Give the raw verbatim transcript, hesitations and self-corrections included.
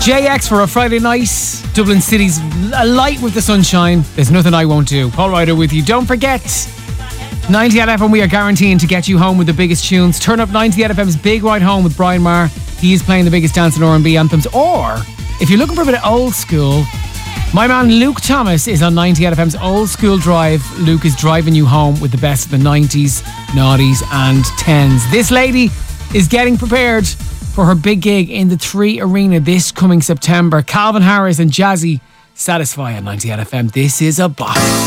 J X for a Friday night. Dublin City's alight with the sunshine. There's nothing I won't do. Paul Ryder with you. Don't forget, ninety-eight F M, we are guaranteeing to get you home with the biggest tunes. Turn up ninety-eight F M's Big Ride Home with Brian Maher. He is playing the biggest dance and R and B anthems. Or, if you're looking for a bit of old school, my man Luke Thomas is on ninety-eight F M's Old School Drive. Luke is driving you home with the best of the nineties, noughties and tens. This lady is getting prepared for her big gig in the Three Arena this coming September. Calvin Harris and Jazzy Satisfy on ninety-eight F M. This is a bop.